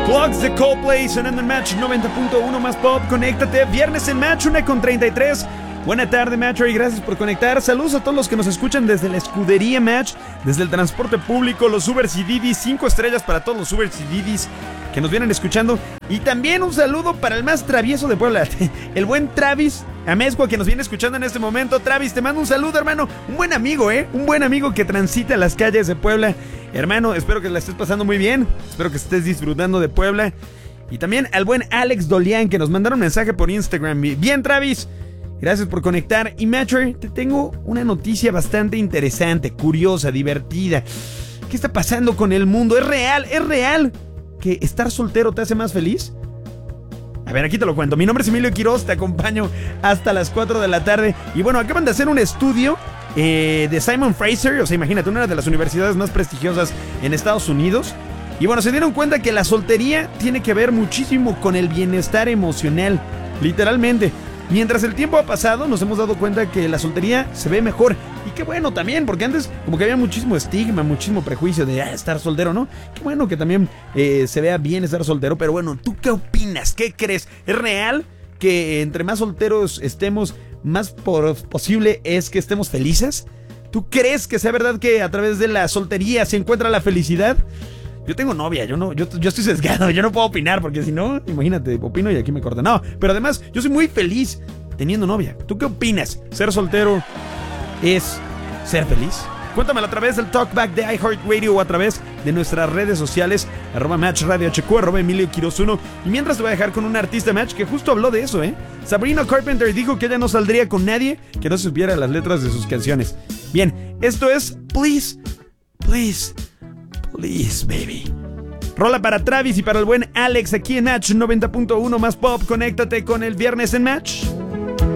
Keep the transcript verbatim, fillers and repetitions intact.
Plugs de Coldplay sonando en Match noventa punto uno más pop. Conéctate, viernes en Match, una con treinta y tres. Buena tarde, Match, y gracias por conectar. Saludos a todos los que nos escuchan desde la escudería Match, desde el transporte público, los Ubers y Didis. Cinco estrellas para todos los Ubers y Didis que nos vienen escuchando. Y también un saludo para el más travieso de Puebla, el buen Travis Amezcua, que nos viene escuchando en este momento. Travis, te mando un saludo, hermano. Un buen amigo, ¿eh? Un buen amigo que transita las calles de Puebla. Hermano, espero que la estés pasando muy bien. Espero que estés disfrutando de Puebla. Y también al buen Alex Dolian, que nos mandaron un mensaje por Instagram. Bien, Travis, gracias por conectar. Y Matcher, te tengo una noticia bastante interesante, curiosa, divertida. ¿Qué está pasando con el mundo? ¿Es real? ¿Es real que estar soltero te hace más feliz? A ver, aquí te lo cuento. Mi nombre es Emilio Quiroz, te acompaño hasta las cuatro de la tarde. Y bueno, acaban de hacer un estudio eh, de Simon Fraser. O sea, imagínate, una de las universidades más prestigiosas en Estados Unidos. Y bueno, se dieron cuenta que la soltería tiene que ver muchísimo con el bienestar emocional. Literalmente. Mientras el tiempo ha pasado, nos hemos dado cuenta que la soltería se ve mejor. Y qué bueno también, porque antes como que había muchísimo estigma, muchísimo prejuicio de ah, estar soltero, ¿no? Qué bueno que también eh, se vea bien estar soltero. Pero bueno, ¿tú qué opinas? ¿Qué crees? ¿Es real que entre más solteros estemos, más por posible es que estemos felices? ¿Tú crees que sea verdad que a través de la soltería se encuentra la felicidad? Yo tengo novia, yo no, yo, yo estoy sesgado, yo no puedo opinar, porque si no, imagínate, opino y aquí me cortan. No, pero además, yo soy muy feliz teniendo novia. ¿Tú qué opinas? ¿Ser soltero es ser feliz? Cuéntamelo a través del Talkback de iHeartRadio o a través de nuestras redes sociales, arroba Match Radio H Q, arroba Emilio Quiroz uno. Y mientras te voy a dejar con un artista Match que justo habló de eso, ¿eh? Sabrina Carpenter dijo que ella no saldría con nadie que no supiera las letras de sus canciones. Bien, esto es Please, Please, Please, baby. Rola para Travis y para el buen Alex aquí en Match noventa punto uno más pop. Conéctate con el viernes en Match.